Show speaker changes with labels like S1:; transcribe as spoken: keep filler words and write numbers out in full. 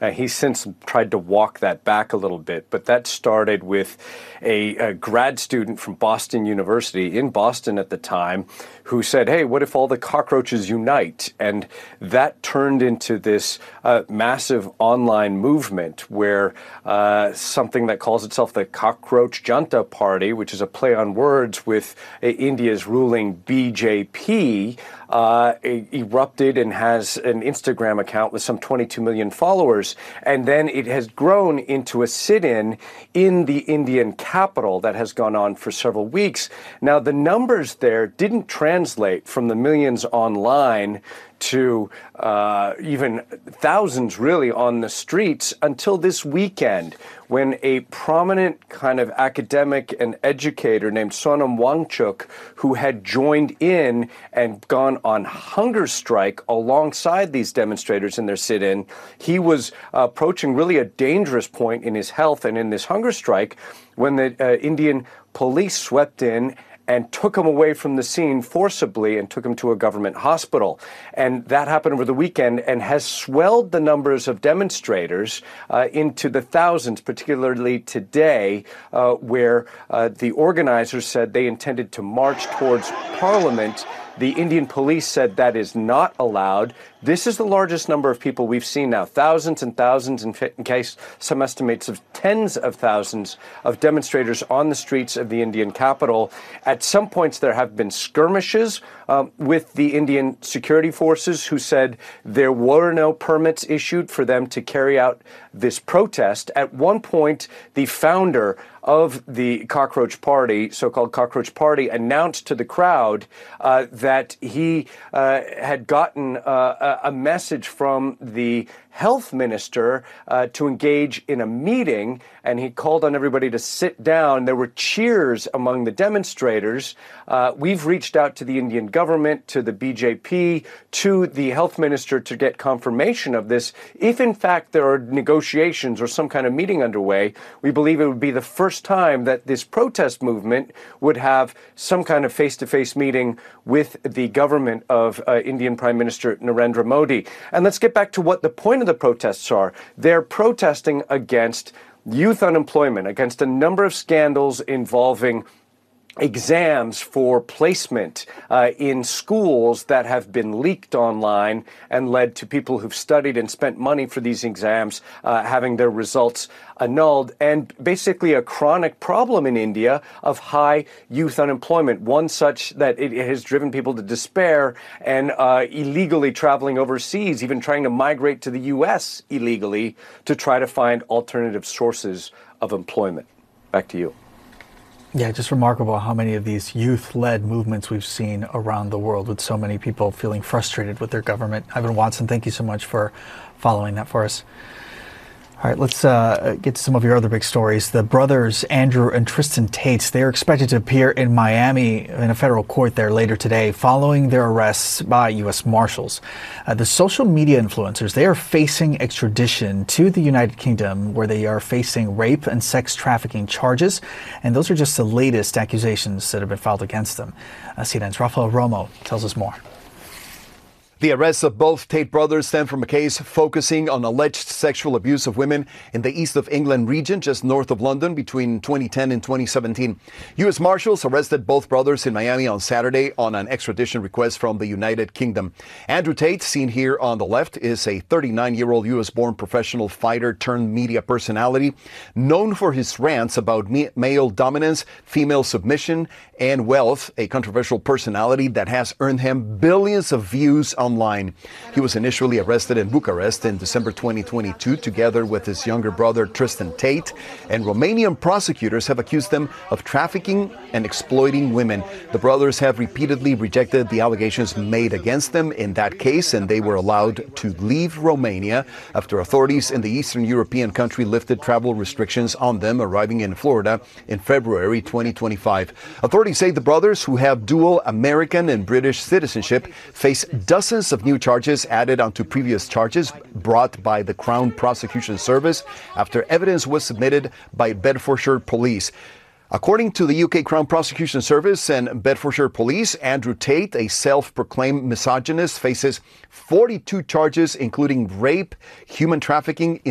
S1: Uh, he's since tried to walk that back a little bit, but that started with a, a grad student from Boston University, in Boston at the time, who said, hey, what if all the cockroaches unite? And that turned into this uh, massive online movement where uh, something that calls itself the Cockroach Junta Party, which is a play on words with uh, India's ruling B J P, uh, erupted and has an Instagram account with some twenty-two million followers. And then it has grown into a sit-in in the Indian capital that has gone on for several weeks. Now, the numbers there didn't translate from the millions online to uh, even thousands really on the streets until this weekend, when a prominent kind of academic and educator named Sonam Wangchuk, who had joined in and gone on hunger strike alongside these demonstrators in their sit-in, he was uh, approaching really a dangerous point in his health and in this hunger strike when the uh, Indian police swept in and took him away from the scene forcibly and took him to a government hospital. And that happened over the weekend and has swelled the numbers of demonstrators uh, into the thousands, particularly today, uh, where uh, the organizers said they intended to march towards Parliament. The Indian police said that is not allowed. This is the largest number of people we've seen now, thousands and thousands, in case some estimates of tens of thousands of demonstrators on the streets of the Indian capital. At some points, there have been skirmishes um, with the Indian security forces, who said there were no permits issued for them to carry out this protest. At one point, the founder of the Cockroach Party, so-called Cockroach Party, announced to the crowd uh, that he uh, had gotten uh, a message from the health minister uh, to engage in a meeting, and he called on everybody to sit down. There were cheers among the demonstrators. Uh, we've reached out to the Indian government, to the B J P, to the health minister to get confirmation of this. If, in fact, there are negotiations or some kind of meeting underway, we believe it would be the first time that this protest movement would have some kind of face-to-face meeting with the government of uh, Indian Prime Minister Narendra Modi. And let's get back to what the point of the protests are. They're protesting against youth unemployment, against a number of scandals involving exams for placement uh, in schools that have been leaked online and led to people who've studied and spent money for these exams uh, having their results annulled, and basically a chronic problem in India of high youth unemployment, one such that it has driven people to despair and uh, illegally traveling overseas, even trying to migrate to the U S illegally to try to find alternative sources of employment. Back to you.
S2: Yeah, just remarkable how many of these youth-led movements we've seen around the world, with so many people feeling frustrated with their government. Ivan Watson, thank you so much for following that for us. All right, let's uh, get to some of your other big stories. The brothers, Andrew and Tristan Tate, they're expected to appear in Miami in a federal court there later today following their arrests by U S Marshals. Uh, the social media influencers, they are facing extradition to the United Kingdom, where they are facing rape and sex trafficking charges. And those are just the latest accusations that have been filed against them. Uh, C N N's Rafael Romo tells us more.
S3: The arrests of both Tate brothers stem from a case focusing on alleged sexual abuse of women in the East of England region, just north of London, between twenty ten and twenty seventeen. U S Marshals arrested both brothers in Miami on Saturday on an extradition request from the United Kingdom. Andrew Tate, seen here on the left, is a thirty-nine-year-old U S-born professional fighter turned media personality, known for his rants about male dominance, female submission, and wealth, a controversial personality that has earned him billions of views on Online. He was initially arrested in Bucharest in December twenty twenty-two, together with his younger brother Tristan Tate, and Romanian prosecutors have accused them of trafficking and exploiting women. The brothers have repeatedly rejected the allegations made against them in that case, and they were allowed to leave Romania after authorities in the Eastern European country lifted travel restrictions on them arriving in Florida in February twenty twenty-five. Authorities say the brothers, who have dual American and British citizenship, face dozens of new charges added onto previous charges brought by the Crown Prosecution Service after evidence was submitted by Bedfordshire Police. According to the U K Crown Prosecution Service and Bedfordshire Police, Andrew Tate, a self-proclaimed misogynist, faces forty-two charges, including rape, human trafficking,